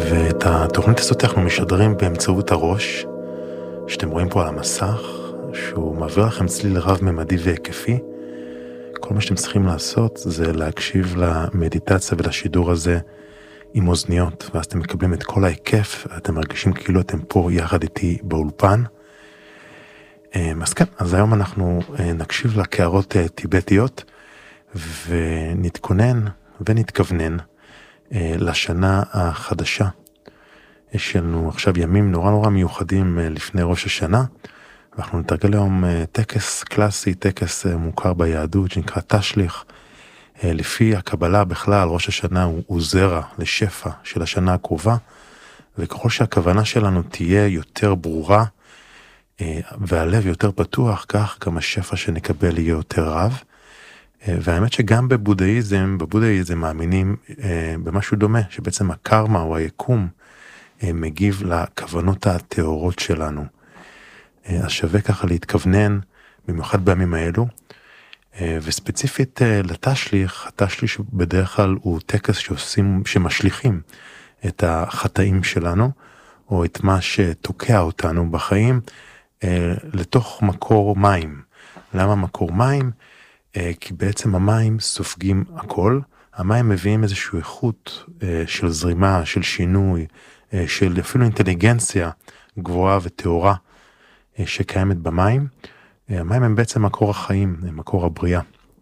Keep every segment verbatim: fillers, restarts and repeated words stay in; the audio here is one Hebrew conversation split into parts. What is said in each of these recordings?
ואת התוכנית הזאת אנחנו משדרים באמצעות הראש, שאתם רואים פה על המסך, שהוא מעביר לכם צליל רב-ממדי והיקפי. כל מה שאתם צריכים לעשות זה להקשיב למדיטציה ולשידור הזה עם אוזניות, ואז אתם מקבלים את כל ההיקף, ואתם מרגישים כאילו אתם פה יחד איתי באולפן. אז כן, אז היום אנחנו נקשיב לקערות טיבטיות, ונתכונן ונתכוונן לשנה החדשה. יש לנו עכשיו ימים נורא נורא מיוחדים לפני ראש השנה, ואנחנו נתרגל היום טקס קלאסי, טקס מוכר ביהדות שנקרא תשליך. לפי הקבלה בכלל, ראש השנה הוא, הוא זרע לשפע של השנה הקרובה, וככל שהכוונה שלנו תהיה יותר ברורה, והלב יותר פתוח, כך גם השפע שנקבל יהיה יותר רב. והאמת שגם בבודהיזם, בבודהיזם מאמינים במשהו דומה, שבעצם הקרמה או היקום מגיב לכוונות הטהורות שלנו. אז שווה ככה להתכוונן, במיוחד בימים האלו, וספציפית לתשליך, התשליך בדרך כלל הוא טקס שעושים, שמשליכים את החטאים שלנו, או את מה שתוקע אותנו בחיים, לתוך מקור מים. למה מקור מים? כי בעצם המים סופגים הכל, המים מביאים איזושהי איכות של זרימה, של שינוי, של אפילו אינטליגנציה גבוהה וטהורה שקיימת במים. המים הם בעצם מקור החיים, הם מקור הבריאה.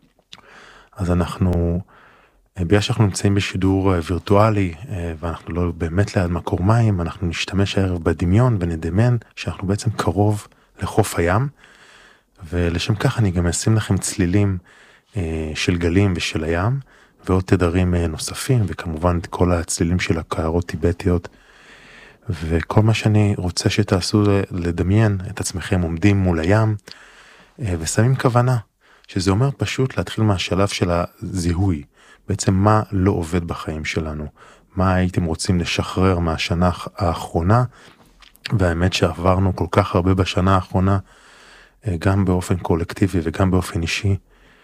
אז אנחנו, בגלל שאנחנו נמצאים בשידור וירטואלי, ואנחנו לא באמת ליד מקור מים, אנחנו נשתמש הערב בדמיון ונדמיין שאנחנו בעצם קרוב לחוף הים, ולשם כך אני גם אשים לכם צלילים של גלים ושל הים, ועוד תדרים נוספים, וכמובן את כל הצלילים של הקערות טיבטיות, וכל מה שאני רוצה שתעשו לדמיין את עצמכם עומדים מול הים, ושמים כוונה, שזה אומר פשוט להתחיל מהשלב של הזיהוי, בעצם מה לא עובד בחיים שלנו, מה הייתם רוצים לשחרר מהשנה האחרונה, והאמת שעברנו כל כך הרבה בשנה האחרונה, גם באופן קולקטיבי וגם באופן אישי,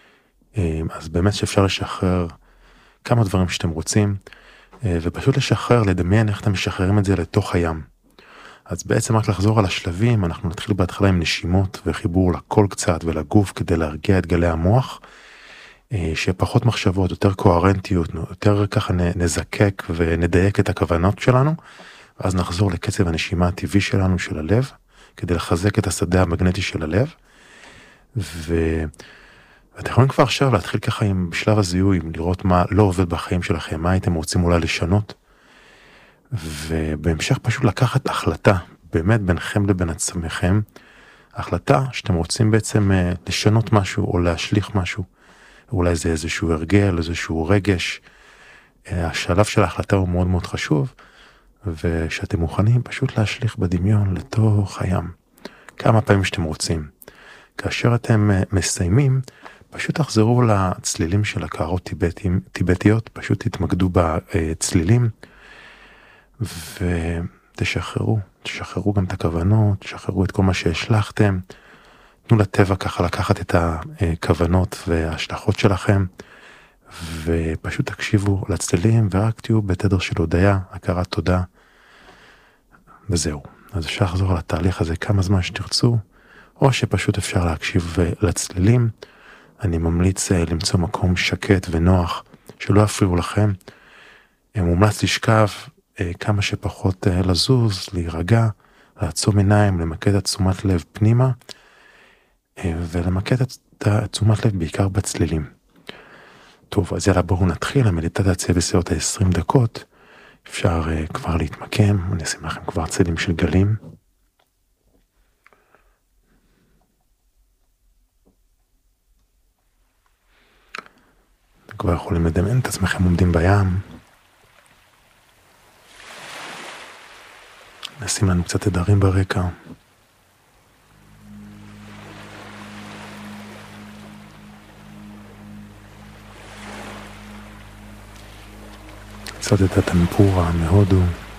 אז באמת שאפשר לשחרר כמה דברים שאתם רוצים, ופשוט לשחרר, לדמיין איך אתם משחררים את זה לתוך הים. אז בעצם רק לחזור על השלבים, אנחנו נתחיל בהתחלה עם נשימות וחיבור לכל קצת ולגוף כדי להרגיע את גלי המוח, שפחות מחשבות, יותר קוהרנטיות, יותר ככה נזקק ונדייק את הכוונות שלנו, ואז נחזור לקצב הנשימה הטבעי שלנו של הלב, כדי לחזק את השדה המגנטי של הלב, ו... ואתם יכולים כבר עכשיו להתחיל ככה עם בשלב הזיהוי, לראות מה לא עובד בחיים שלכם, מה הייתם רוצים אולי לשנות, ובהמשך פשוט לקחת החלטה, באמת ביניכם לבין עצמכם, החלטה שאתם רוצים בעצם לשנות משהו או להשליך משהו, אולי זה איזשהו הרגל, איזשהו רגש, השלב של ההחלטה הוא מאוד מאוד חשוב, ושאתם מוכנים פשוט להשליך בדמיון לתוך הים, כמה פעמים שאתם רוצים. כאשר אתם מסיימים, פשוט תחזרו לצלילים של הקערות טיבטיים, טיבטיות, פשוט תתמקדו בצלילים, ותשחררו, תשחררו גם את הכוונות, תשחררו את כל מה שהשלחתם, תנו לטבע ככה לקחת את הכוונות וההשלכות שלכם, ופשוט תקשיבו לצלילים, ורק תהיו בתדר של הודיה, הכרת תודה, וזהו. אז אפשר לחזור על התהליך הזה כמה זמן שתרצו, או שפשוט אפשר להקשיב לצלילים. אני ממליץ למצוא מקום שקט ונוח, שלא יפריעו לכם. מומלץ לשכב כמה שפחות לזוז, להירגע, לעצום עיניים, למקד את תשומת לב פנימה, ולמקד את תשומת לב בעיקר בצלילים. טוב, אז יאללה, בואו נתחיל. המדיטציה בסביבות ה-עשרים דקות. אפשר כבר להתמקם, אני אשים לכם כבר צלילים של גלים. אתם כבר יכולים לדמיין את עצמכם עומדים בים. נשים לנו קצת תדרים ברקע. קצת את הטמפורה מהודו.